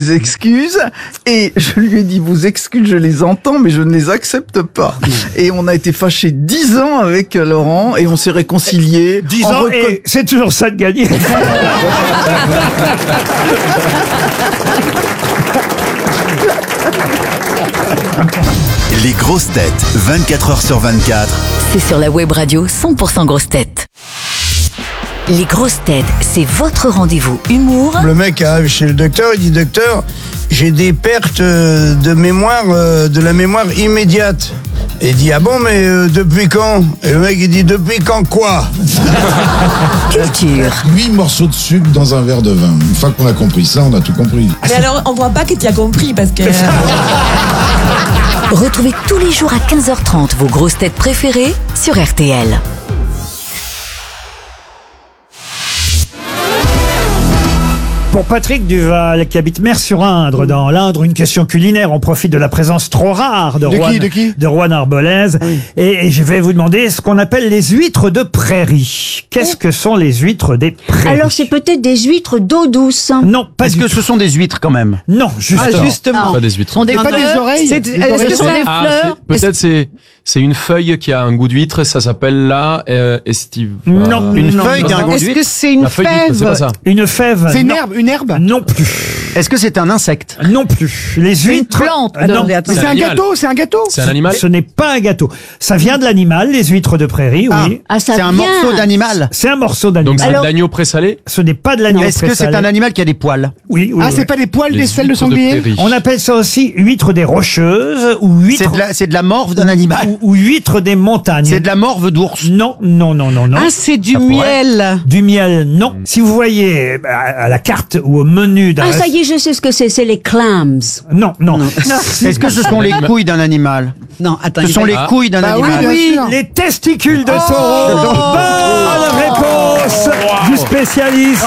des excuses et je lui ai dit vos excuses, je les entends mais je ne les accepte pas. Et on a été fâchés 10 ans avec Laurent et on s'est réconciliés. 10 ans et c'est toujours ça de gagner. Les grosses têtes, 24h sur 24. C'est sur la web radio 100% grosses têtes. Les grosses têtes, c'est votre rendez-vous humour. Le mec arrive chez le docteur, il dit docteur, j'ai des pertes de mémoire, de la mémoire immédiate. Et il dit ah bon mais depuis quand? Et le mec il dit depuis quand quoi? Culture. 8 morceaux de sucre dans un verre de vin. Une fois qu'on a compris ça, on a tout compris. Mais alors, on voit pas que tu as compris parce que... Retrouvez tous les jours à 15h30 vos grosses têtes préférées sur RTL. Pour Patrick Duval, qui habite Mer-sur-Indre, dans l'Indre, une question culinaire. On profite de la présence trop rare de Roanne Arbolèse. Oui. Et je vais vous demander ce qu'on appelle les huîtres de prairie. Qu'est-ce que sont les huîtres des prairies? Alors, c'est peut-être des huîtres d'eau douce. Non, pas Est-ce que ce sont des huîtres quand même? Non, justement. justement. Pas des huîtres. Sont des Pas des oreilles. Est-ce que ce sont des fleurs? Peut-être c'est une feuille qui a un goût d'huître, ça s'appelle la estive. Non. Une feuille qui a un goût Est-ce d'huître? que c'est une La feuille d'huître, c'est pas ça. Une fève. C'est une non. herbe, une herbe? Non plus. Est-ce que c'est un insecte? Non plus. Les huîtres. plante. Non. C'est un animal. gâteau, c'est un gâteau. C'est un animal. Ce n'est pas un gâteau. Ça vient de l'animal, les huîtres de prairie, oui. Ah, ça C'est un vient. morceau d'animal. C'est un morceau Donc d'animal. c'est de Alors- l'agneau présalé. Ce n'est pas de l'agneau Est-ce que c'est présalé. un animal qui a des poils? Oui, oui. Ah, oui. c'est pas les poils Les des selles de huîtres sanglier? prairie. On appelle ça aussi huîtres des rocheuses ou huîtres C'est de la morve d'un animal. ou huîtres des montagnes. C'est de la morve d'ours. Non. Ah, c'est du pourrait. miel. Du miel, non. Si vous voyez à la carte ou au menu d'un Ah, ça y est, je sais ce que c'est les clams. Non. Est-ce que ce sont les couilles d'un animal? Non, attends. Ce sont les couilles d'un Bah oui, animal. bien sûr. Les testicules de taureau. Bonne réponse du spécialiste.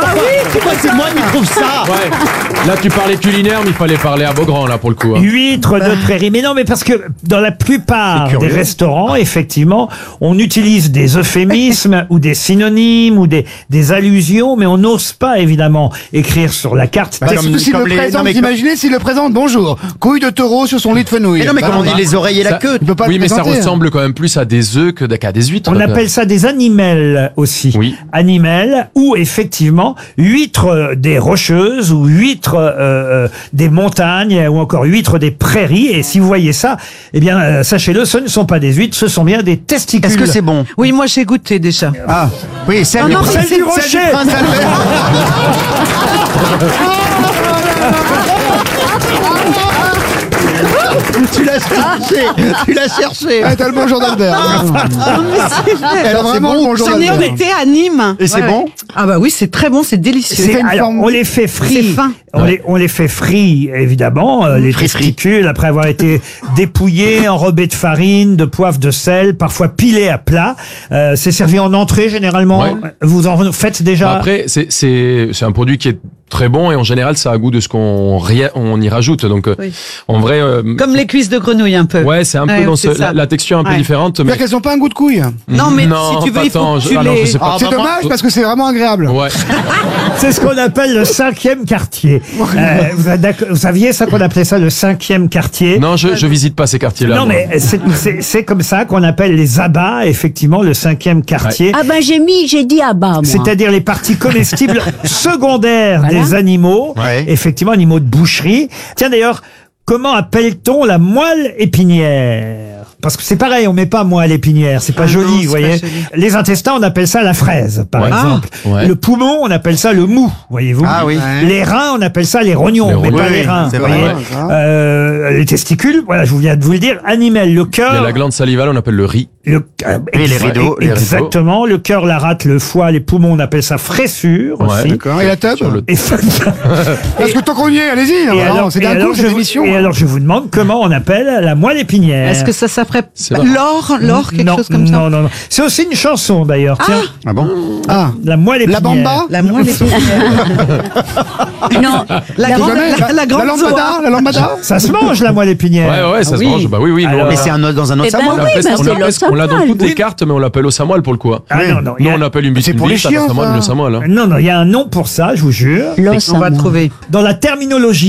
C'est moi qui trouve ça. Ouais. Là tu parlais culinaire, mais il fallait parler à Beaugrand là pour le coup. Hein. Huîtres de prairie. Mais non, mais parce que dans la plupart des restaurants, effectivement, on utilise des euphémismes ou des synonymes ou des allusions, mais on n'ose pas, évidemment, écrire sur la carte. Surtout s'il le présente, vous imaginez s'il le présente, bonjour, couille de taureau sur son lit de fenouil. Mais non mais comment on dit les oreilles et la Ça- queue? Il peut pas Oui, le mais ça présenter, hein. ressemble quand même plus à des œufs qu'à des huîtres. On appelle ça des animels aussi. Oui. Animels ou effectivement huîtres des rocheuses ou huîtres des montagnes ou encore huîtres des prairies. Et si vous voyez ça, eh bien sachez-le, ce ne sont pas des huîtres, ce sont bien des testicules. Est-ce que c'est bon? Oui, moi j'ai goûté déjà. Ah, oui, celle non, du mais Celle du rocher. Prince Albert. Tu l'as cherché. Ah, t'as le bonjour d'Albert. Elle a vraiment le bonjour J'en ai d'Albert. été à Nîmes. Et c'est bon? Ah bah oui, c'est très bon, c'est délicieux. C'est- une alors, forme- on les fait C'est frits. fin. On les fait frits, évidemment, les testicules, après avoir été dépouillés, enrobés de farine, de poivre, de sel, parfois pilés à plat. C'est servi en entrée, généralement. Ouais. Vous en faites déjà? Bah après, c'est un produit qui est très bon et en général, ça a goût de ce qu'on y rajoute. Donc, Oui. en vrai, Comme les cuisses de grenouille un peu. ouais, c'est un peu Ouais, dans c'est ça. la texture un peu Ouais. différente. Mais C'est-à-dire qu'elles ont pas un goût de couille. Non, mais non, si tu veux, pas il faut tant. que tu Alors, les... je sais pas. C'est dommage parce que c'est vraiment agréable. Ouais. C'est ce qu'on appelle le 5e quartier. Vous saviez ça qu'on appelait ça le 5e quartier? Non, je visite pas ces quartiers-là. Non, moi. mais c'est comme ça qu'on appelle les abats, effectivement, le 5e quartier. Ah ben j'ai dit à bas, moi. C'est-à-dire les parties comestibles secondaires Voilà. des animaux, Ouais. effectivement, animaux de boucherie. Tiens, d'ailleurs, comment appelle-t-on la moelle épinière? Parce que c'est pareil, on met pas moelle épinière, c'est pas joli, non, vous c'est voyez. pas joli. Les intestins, on appelle ça la fraise, par Ouais. exemple. ouais. Le poumon, on appelle ça le mou, voyez-vous. Ah oui. Les reins, on appelle ça les rognons, Les mais rognons, pas oui, les reins. c'est vous vrai. voyez. Les testicules, voilà, je viens de vous le dire. Animal, le Il y cœur. a la glande salivale, on appelle le riz. Et les rideaux, les rideaux. Exactement. Le cœur, la rate, le foie, les poumons, on appelle ça fraissure Ouais. aussi. D'accord. Et la table? Sur le- Et, Parce que tant qu'on y est, allez-y. et alors, C'est et d'un alors, coup cette émission. et alors, je vous demande comment on appelle la moelle épinière. Est-ce que ça s'appelle C'est vrai. l'or, quelque non, chose comme ça? non. C'est aussi une chanson d'ailleurs. Tiens, Ah bon? Ah, la moelle épinière. la bamba? La moelle épinière. Non, La grande, Jamais. la grande lambada? Zoa. La lambada? Ça se mange la moelle épinière. Ouais, ça se oui. mange. Bah oui. Alors- nous, Mais c'est dans un autre Eh ben samoa. oui, on bah, l'appelle- c'est on l'a dans l'os toutes les à cartes, mais on l'appelle au samoal pour le coup. Ah non. Nous, on l'appelle une C'est pour les bitimbite, chiens, ça ça. le samoal. Hein. Non, il y a un nom pour ça, je vous jure. l'os On à va moi. trouver. Dans la terminologie